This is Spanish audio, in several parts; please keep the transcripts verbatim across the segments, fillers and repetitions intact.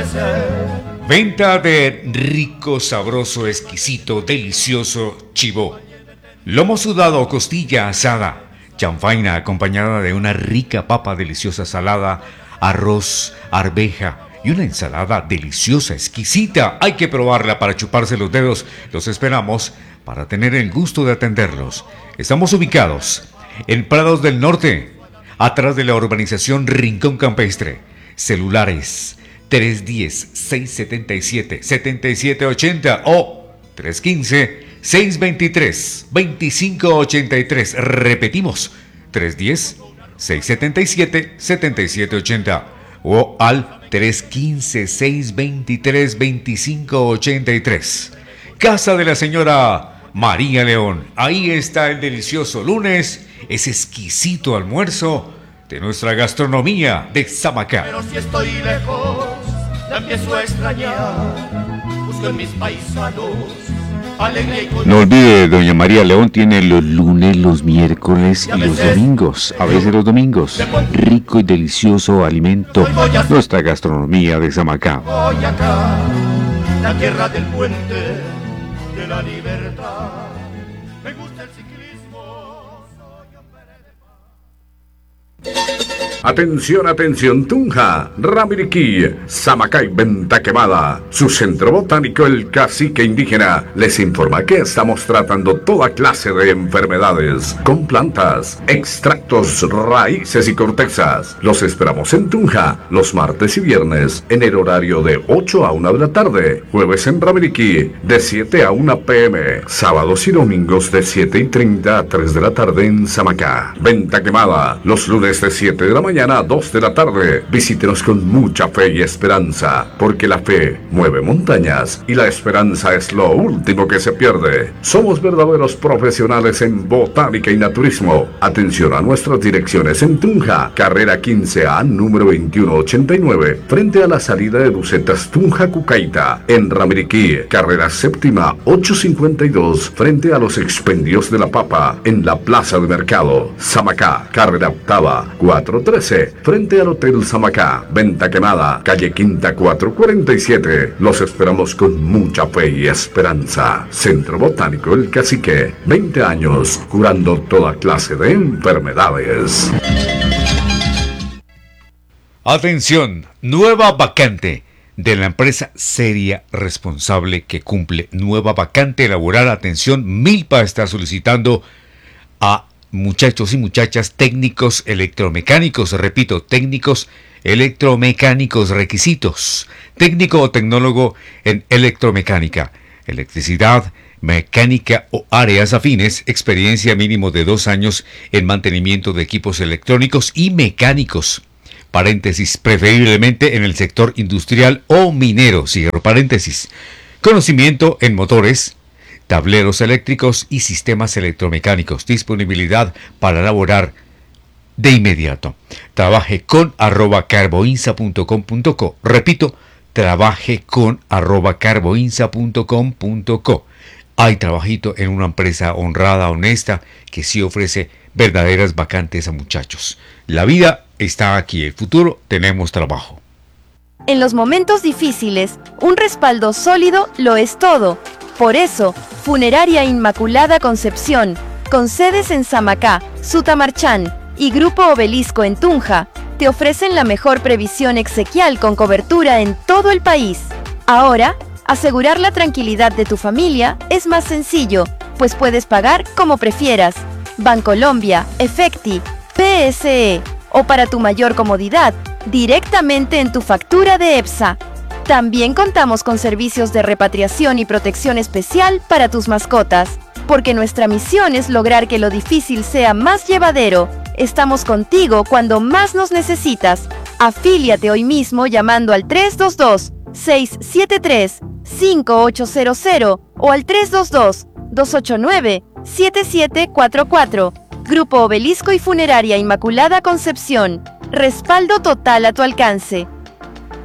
Venta de rico, sabroso, exquisito, delicioso chivo. Lomo sudado o costilla asada. Chanfaina acompañada de una rica papa deliciosa salada, arroz, arveja y una ensalada deliciosa, exquisita. Hay que probarla para chuparse los dedos. Los esperamos para tener el gusto de atenderlos. Estamos ubicados en Prados del Norte, atrás de la urbanización Rincón Campestre. Celulares tres uno cero, seis siete siete, siete siete ocho cero o tres uno cinco, seis dos tres, dos cinco ocho tres. Repetimos, tres uno cero, seis siete siete, siete siete ocho cero o al tres uno cinco, seis dos tres, dos cinco ocho tres. Casa de la señora María León. Ahí está el delicioso lunes, ese exquisito almuerzo de nuestra gastronomía de Samacá. Pero si estoy lejos, te empiezo a extrañar. Busco en mis paisanos alegría y con... No olvide, doña María León tiene los lunes, los miércoles y los domingos. A veces los domingos. Rico y delicioso alimento. Nuestra gastronomía de Samacá. Boyacá, la tierra del puente de la libertad. Me gusta el ciclismo, soy hombre de paz. Atención, atención, Tunja, Ramiriquí, Samacay, Venta Quemada. Su centro botánico, el Cacique Indígena, les informa que estamos tratando toda clase de enfermedades con plantas, extractos, raíces y cortezas. Los esperamos en Tunja los martes y viernes en el horario de ocho a una de la tarde, jueves en Ramiriquí de siete a una pm, sábados y domingos de siete y treinta a tres de la tarde en Samacá. Venta Quemada los lunes de siete de la mañana mañana a dos de la tarde. Visítenos con mucha fe y esperanza, porque la fe mueve montañas y la esperanza es lo último que se pierde. Somos verdaderos profesionales en botánica y naturismo. Atención a nuestras direcciones en Tunja, carrera quince A, número veintiuno ochenta y nueve, frente a la salida de Bucetas Tunja Cucaita. En Ramiriquí, carrera séptima ochocientos cincuenta y dos, frente a los expendios de la papa, en la plaza de mercado. Samacá, carrera octava cuatrocientos trece, frente al Hotel Samacá. Venta Quemada, calle Quinta cuatrocientos cuarenta y siete. Los esperamos con mucha fe y esperanza. Centro Botánico El Cacique, veinte años curando toda clase de enfermedades. Atención, nueva vacante de la empresa seria, responsable, que cumple. Nueva vacante laboral. Atención, Milpa está solicitando a muchachos y muchachas técnicos electromecánicos. Repito, técnicos electromecánicos. Requisitos: técnico o tecnólogo en electromecánica, electricidad, mecánica o áreas afines. Experiencia mínimo de dos años en mantenimiento de equipos electrónicos y mecánicos. Paréntesis, preferiblemente en el sector industrial o minero. Cierro paréntesis. Conocimiento en motores, tableros eléctricos y sistemas electromecánicos. Disponibilidad para laborar de inmediato. Trabaje con arroba carboinsa punto com punto co. Repito, trabaje con arroba carboinsa punto com punto co. Hay trabajito en una empresa honrada, honesta, que sí ofrece verdaderas vacantes a muchachos. La vida está aquí, el futuro tenemos trabajo. En los momentos difíciles, un respaldo sólido lo es todo. Por eso, Funeraria Inmaculada Concepción, con sedes en Samacá, Sutamarchán y Grupo Obelisco en Tunja, te ofrecen la mejor previsión exequial con cobertura en todo el país. Ahora, asegurar la tranquilidad de tu familia es más sencillo, pues puedes pagar como prefieras. Bancolombia, Efecti, P S E o, para tu mayor comodidad, directamente en tu factura de EPSA. También contamos con servicios de repatriación y protección especial para tus mascotas, porque nuestra misión es lograr que lo difícil sea más llevadero. Estamos contigo cuando más nos necesitas. Afíliate hoy mismo llamando al tres dos dos, seis siete tres, cinco ocho cero cero o al tres dos dos, dos ocho nueve, siete siete cuatro cuatro. Grupo Obelisco y Funeraria Inmaculada Concepción. Respaldo total a tu alcance.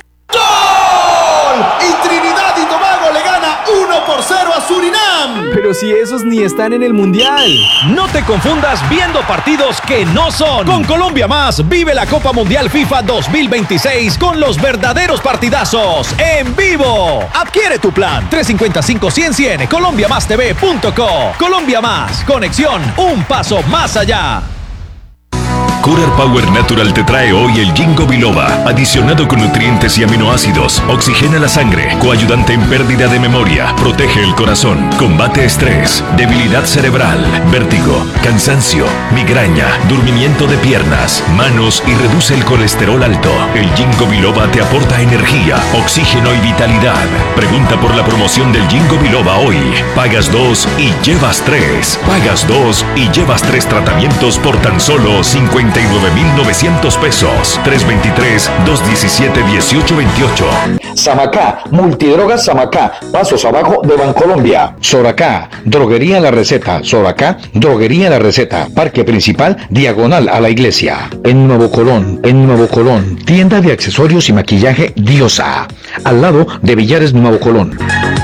¡Gol! Y Trinidad y Tobago le gana uno por cero a Surinam. Pero Pero si esos ni están en el Mundial. No te confundas viendo partidos que no son. Con Colombia Más, vive la Copa Mundial FIFA dos mil veintiséis con los verdaderos partidazos en vivo. Adquiere tu plan tres cinco cinco cien cien colombia más t v punto co. Colombia Más, conexión un paso más allá. Curar Power Natural te trae hoy el Ginkgo biloba, adicionado con nutrientes y aminoácidos, oxigena la sangre, coayudante en pérdida de memoria, protege el corazón, combate estrés, debilidad cerebral, vértigo, cansancio, migraña, durmimiento de piernas, manos y reduce el colesterol alto. El Ginkgo biloba te aporta energía, oxígeno y vitalidad. Pregunta por la promoción del Ginkgo biloba hoy. Pagas dos y llevas tres. Pagas dos y llevas tres tratamientos por tan solo cincuenta y nueve mil novecientos pesos. tres dos tres, dos uno siete, uno ocho dos ocho. Samacá, Multidrogas Samacá, pasos abajo de Bancolombia. Soracá, Droguería La Receta. Soracá, Droguería La Receta. Parque Principal, diagonal a la iglesia. En Nuevo Colón, en Nuevo Colón, tienda de accesorios y maquillaje Diosa. Al lado de Villares Nuevo Colón.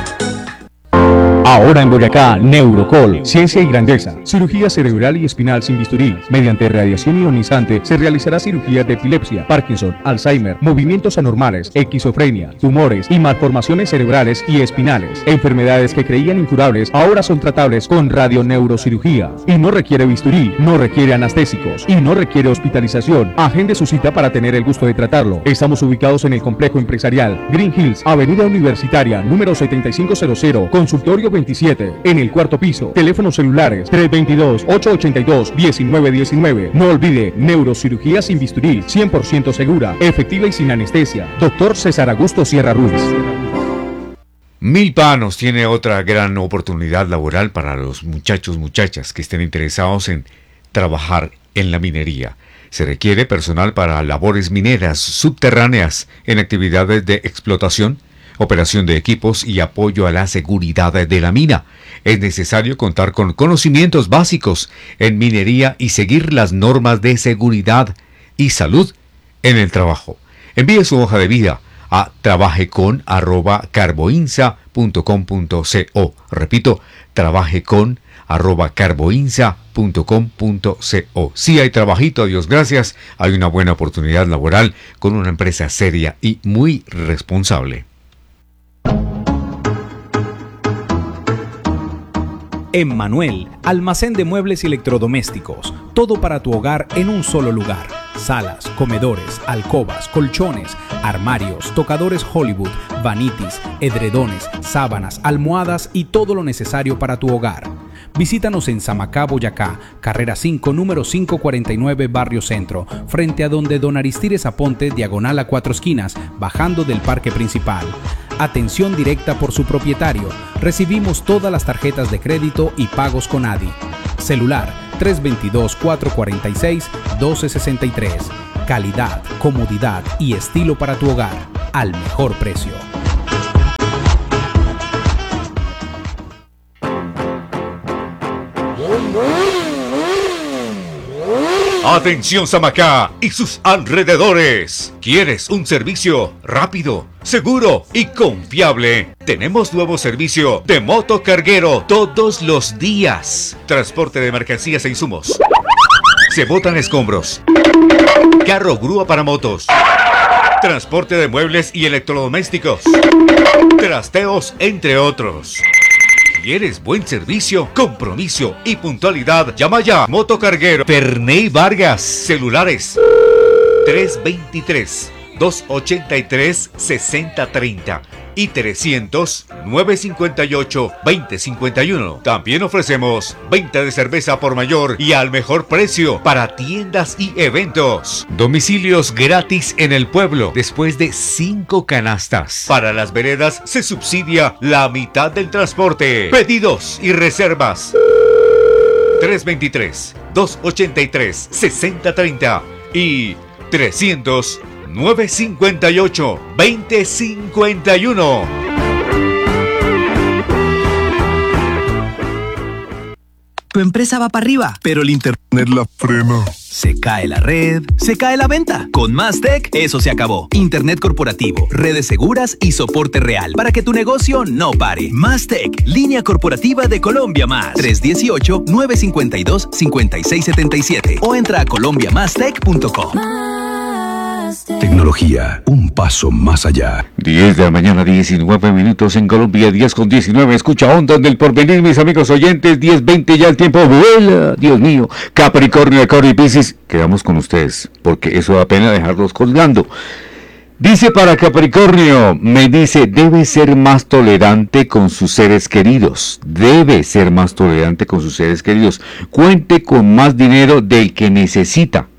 Ahora en Boyacá, Neurocol, ciencia y grandeza. Cirugía cerebral y espinal sin bisturí. Mediante radiación ionizante se realizará cirugía de epilepsia, Parkinson, Alzheimer, movimientos anormales, esquizofrenia, tumores y malformaciones cerebrales y espinales. Enfermedades que creían incurables ahora son tratables con radioneurocirugía. Y no requiere bisturí, no requiere anestésicos y no requiere hospitalización. Agende su cita para tener el gusto de tratarlo. Estamos ubicados en el complejo empresarial Green Hills, Avenida Universitaria, número setenta y cinco cero cero, consultorio veintisiete, en el cuarto piso. Teléfonos celulares tres dos dos, ocho ocho dos, uno nueve uno nueve. No olvide, neurocirugía sin bisturí, cien por ciento segura, efectiva y sin anestesia. Doctor César Augusto Sierra Ruiz. Milpa nos tiene otra gran oportunidad laboral para los muchachos, muchachas que estén interesados en trabajar en la minería. Se requiere personal para labores mineras subterráneas en actividades de explotación, operación de equipos y apoyo a la seguridad de la mina. Es necesario contar con conocimientos básicos en minería y seguir las normas de seguridad y salud en el trabajo. Envíe su hoja de vida a trabajecon arroba carboinsa punto com punto co. Repito, trabajecon arroba carboinsa punto com punto co. Sí hay trabajito, Dios gracias, hay una buena oportunidad laboral con una empresa seria y muy responsable. Emmanuel, almacén de muebles y electrodomésticos, todo para tu hogar en un solo lugar. Salas, comedores, alcobas, colchones, armarios, tocadores Hollywood, vanitis, edredones, sábanas, almohadas y todo lo necesario para tu hogar. Visítanos en Samacá, Boyacá, carrera cinco, número quinientos cuarenta y nueve, Barrio Centro, frente a donde Don Aristides Aponte, diagonal a Cuatro Esquinas, bajando del parque principal. Atención directa por su propietario. Recibimos todas las tarjetas de crédito y pagos con A D I. Celular tres dos dos, cuatro cuatro seis, uno dos seis tres. Calidad, comodidad y estilo para tu hogar al mejor precio. Atención Samacá y sus alrededores. ¿Quieres un servicio rápido, seguro y confiable? Tenemos nuevo servicio de motocarguero todos los días. Transporte de mercancías e insumos. Se botan escombros. Carro grúa para motos. Transporte de muebles y electrodomésticos. Trasteos, entre otros. ¿Quieres buen servicio, compromiso y puntualidad? Llama ya. Motocarguero Perney Vargas. Celulares tres dos tres, dos ocho tres, seis cero tres cero y trescientos, nueve cincuenta y ocho, veinte cincuenta y uno. También ofrecemos venta de cerveza por mayor y al mejor precio para tiendas y eventos. Domicilios gratis en el pueblo después de cinco canastas. Para las veredas se subsidia la mitad del transporte. Pedidos y reservas tres dos tres, dos ocho tres, seis cero tres cero y trescientos, nueve cincuenta y ocho, veinte cincuenta y uno. Tu empresa va para arriba, pero el internet la frena. Se cae la red, se cae la venta. Con Mastec, eso se acabó. Internet corporativo, redes seguras y soporte real para que tu negocio no pare. Mastec, línea corporativa de Colombia Más. tres uno ocho, nueve cinco dos, cinco seis siete siete o entra a colombia mastec punto com. Tecnología, un paso más allá. diez de la mañana, diecinueve minutos en Colombia, diez con diecinueve. Escucha Ondas del Porvenir, mis amigos oyentes. diez veinte, ya el tiempo vuela. Dios mío. Capricornio, Acuario y Piscis, quedamos con ustedes, porque eso da pena dejarlos colgando. Dice para Capricornio, me dice, debe ser más tolerante con sus seres queridos. Debe ser más tolerante con sus seres queridos. Cuente con más dinero del que necesita.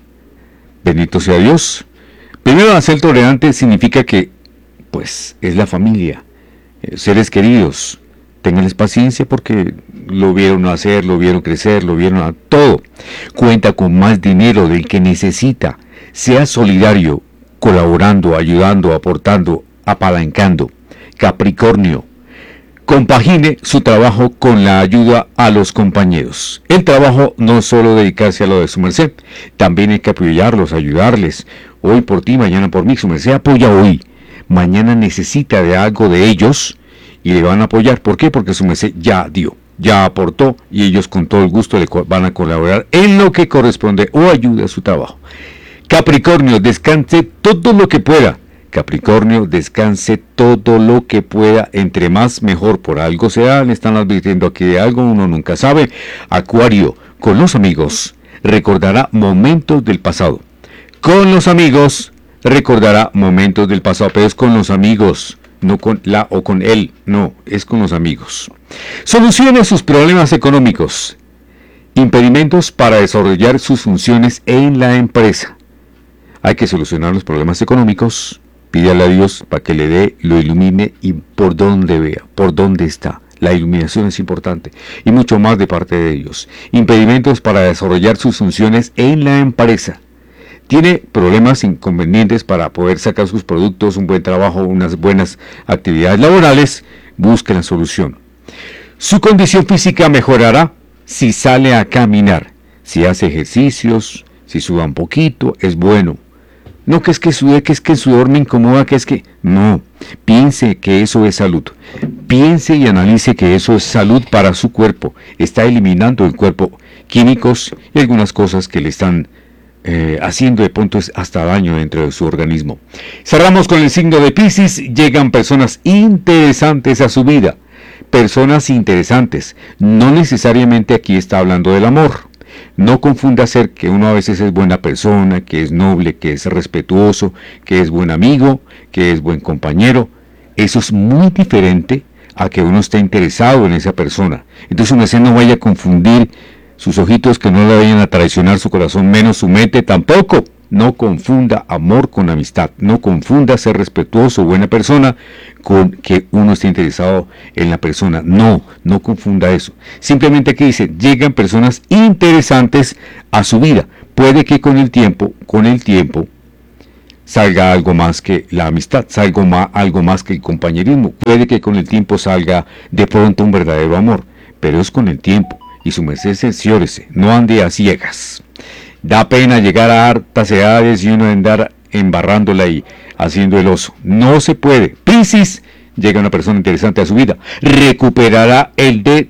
Bendito sea Dios. Primero, ser tolerante significa que, pues, es la familia, eh, seres queridos. Ténganles paciencia porque lo vieron nacer, lo vieron crecer, lo vieron a todo. Cuenta con más dinero del que necesita. Sea solidario, colaborando, ayudando, aportando, apalancando. Capricornio. Compagine su trabajo con la ayuda a los compañeros. El trabajo no es solo dedicarse a lo de su merced, también hay que apoyarlos, ayudarles. Hoy por ti, mañana por mí, su merced apoya hoy. Mañana necesita de algo de ellos y le van a apoyar. ¿Por qué? Porque su merced ya dio, ya aportó y ellos con todo el gusto le van a colaborar en lo que corresponde o ayude a su trabajo. Capricornio, descanse todo lo que pueda. Capricornio, descanse todo lo que pueda, entre más mejor, por algo se dan, están advirtiendo aquí de algo, uno nunca sabe. Acuario, con los amigos, recordará momentos del pasado. Con los amigos, recordará momentos del pasado, pero es con los amigos, no con la o con él, no, es con los amigos. Solucione sus problemas económicos, impedimentos para desarrollar sus funciones en la empresa. Hay que solucionar los problemas económicos. Pídale a Dios para que le dé, lo ilumine y por dónde vea, por dónde está. La iluminación es importante y mucho más de parte de ellos. Impedimentos para desarrollar sus funciones en la empresa. Tiene problemas, inconvenientes para poder sacar sus productos, un buen trabajo, unas buenas actividades laborales. Busque la solución. Su condición física mejorará si sale a caminar, si hace ejercicios, si suda un poquito, es bueno. No que es que sude, que es que el sudor me incomoda, que es que... No, piense que eso es salud. Piense y analice que eso es salud para su cuerpo. Está eliminando el cuerpo químicos y algunas cosas que le están eh, haciendo de pronto hasta daño dentro de su organismo. Cerramos con el signo de Piscis. Llegan personas interesantes a su vida. Personas interesantes. No necesariamente aquí está hablando del amor. No confunda ser que uno a veces es buena persona, que es noble, que es respetuoso, que es buen amigo, que es buen compañero. Eso es muy diferente a que uno esté interesado en esa persona. Entonces uno no vaya a confundir sus ojitos, que no le vayan a traicionar su corazón, menos su mente tampoco. No confunda amor con amistad, no confunda ser respetuoso, buena persona, con que uno esté interesado en la persona. No, no confunda eso. Simplemente aquí dice, llegan personas interesantes a su vida. Puede que con el tiempo, con el tiempo, salga algo más que la amistad, salga más, algo más que el compañerismo. Puede que con el tiempo salga de pronto un verdadero amor, pero es con el tiempo. Y su merced, cerciórese, no ande a ciegas. Da pena llegar a hartas edades y uno andar embarrándola y haciendo el oso. No se puede. Piscis, llega una persona interesante a su vida. Recuperará el de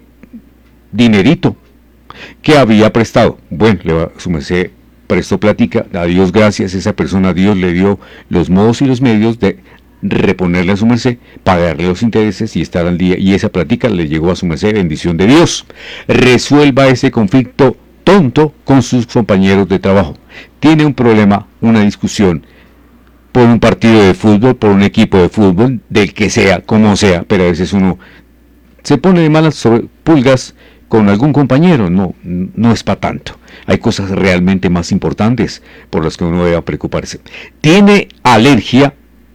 dinerito que había prestado. Bueno, le va, su merced prestó plática. A Dios gracias. Esa persona, Dios le dio los modos y los medios de reponerle a su merced, pagarle los intereses y estar al día. Y esa plática le llegó a su merced. Bendición de Dios. Resuelva ese conflicto tonto con sus compañeros de trabajo. Tiene un problema, una discusión por un partido de fútbol, por un equipo de fútbol, del que sea, como sea, pero a veces uno se pone de malas sobre pulgas con algún compañero. No, no es para tanto. Hay cosas realmente más importantes por las que uno debe preocuparse. Tiene alergia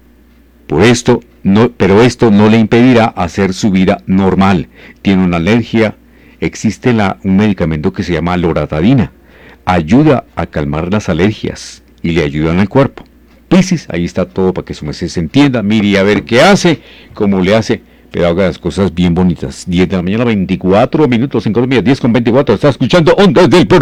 por esto, no, pero esto no le impedirá hacer su vida normal. Tiene una alergia. Existe la, un medicamento que se llama loratadina. Ayuda a calmar las alergias y le ayudan al cuerpo. Piscis, ahí está todo para que su merced se entienda. Mire a ver qué hace, cómo le hace, pero haga las cosas bien bonitas. diez de la mañana, veinticuatro minutos en Colombia, diez con veinticuatro. Está escuchando Ondas del Porvenir.